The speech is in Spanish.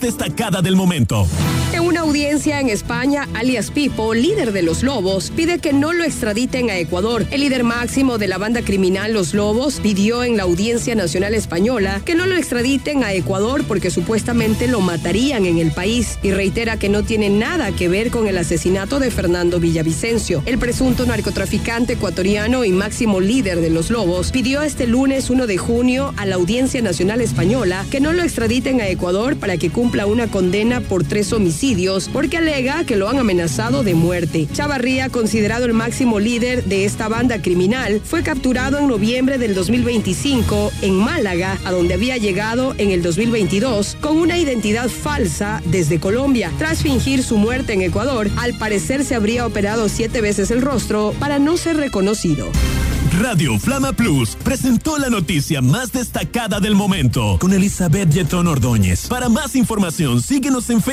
destacada del momento. En una audiencia en España, alias Pipo, líder de Los Lobos, pide que no lo extraditen a Ecuador. El líder máximo de la banda criminal Los Lobos pidió en la Audiencia Nacional Española que no lo extraditen a Ecuador porque supuestamente lo matarían en el país, y reitera que no tiene nada que ver con el asesinato de Fernando Villavicencio. El presunto narcotraficante ecuatoriano y máximo líder de Los Lobos pidió este lunes 1 de junio a la Audiencia Nacional Española que no lo extraditen a Ecuador para que cumpla una condena por 3 homicidios, porque alega que lo han amenazado de muerte. Chavarría, considerado el máximo líder de esta banda criminal, fue capturado en noviembre del 2025 en Málaga, a donde había llegado en el 2022 con una identidad falsa desde Colombia. Tras fingir su muerte en Ecuador, al parecer se habría operado 7 veces el rostro para no ser reconocido. Radio Flama Plus presentó la noticia más destacada del momento con Elizabeth Yetón Ordóñez. Para más información, síguenos en Facebook.